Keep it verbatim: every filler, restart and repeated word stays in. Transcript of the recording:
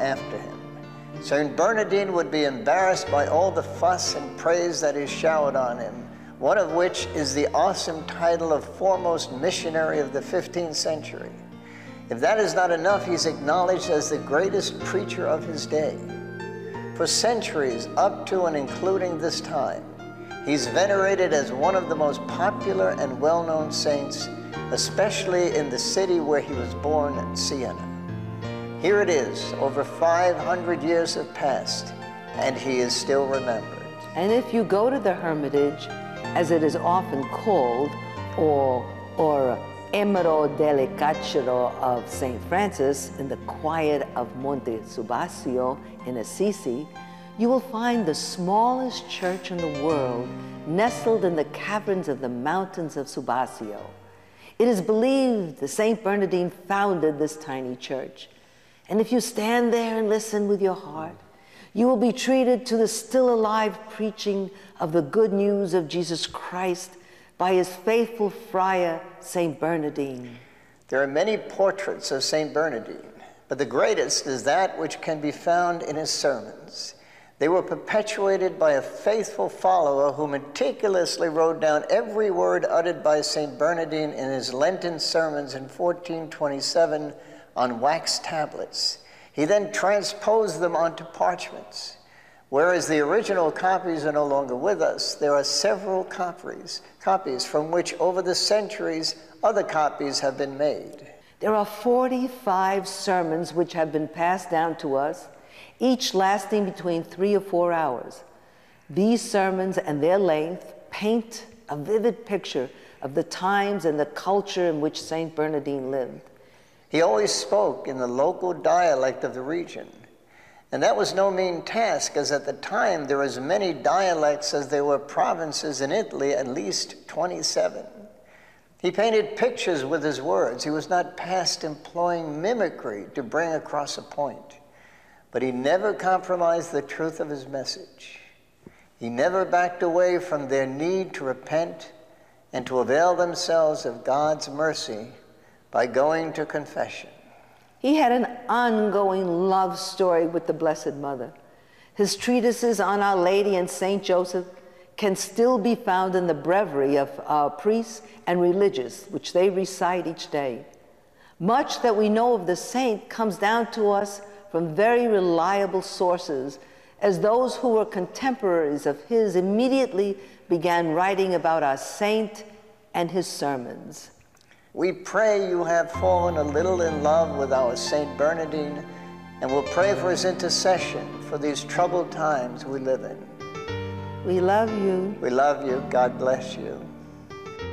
after him. Saint Bernardine would be embarrassed by all the fuss and praise that is showered on him, one of which is the awesome title of foremost missionary of the fifteenth century. If that is not enough, he's acknowledged as the greatest preacher of his day. For centuries, up to and including this time, he's venerated as one of the most popular and well-known saints, especially in the city where he was born, Siena. Here it is, over five hundred years have passed, and he is still remembered. And if you go to the Hermitage, as it is often called, or, or Emerald delle Carcero of Saint Francis in the quiet of Monte Subasio in Assisi, you will find the smallest church in the world nestled in the caverns of the mountains of Subasio. It is believed that Saint Bernardine founded this tiny church. And if you stand there and listen with your heart, you will be treated to the still alive preaching of the good news of Jesus Christ by his faithful friar, Saint Bernardine. There are many portraits of Saint Bernardine, but the greatest is that which can be found in his sermons. They were perpetuated by a faithful follower who meticulously wrote down every word uttered by Saint Bernardine in his Lenten sermons in fourteen twenty-seven on wax tablets. He then transposed them onto parchments. Whereas the original copies are no longer with us, there are several copies, copies from which over the centuries other copies have been made. There are forty-five sermons which have been passed down to us, each lasting between three or four hours. These sermons and their length paint a vivid picture of the times and the culture in which Saint Bernardine lived. He always spoke in the local dialect of the region. And that was no mean task, as at the time there were as many dialects as there were provinces in Italy, at least twenty-seven. He painted pictures with his words. He was not past employing mimicry to bring across a point. But he never compromised the truth of his message. He never backed away from their need to repent and to avail themselves of God's mercy by going to confession. He had an ongoing love story with the Blessed Mother. His treatises on Our Lady and Saint Joseph can still be found in the breviary of our priests and religious, which they recite each day. Much that we know of the saint comes down to us from very reliable sources, as those who were contemporaries of his immediately began writing about our saint and his sermons. We pray you have fallen a little in love with our Saint Bernardine, and we'll pray for his intercession for these troubled times we live in. We love you. We love you. God bless you.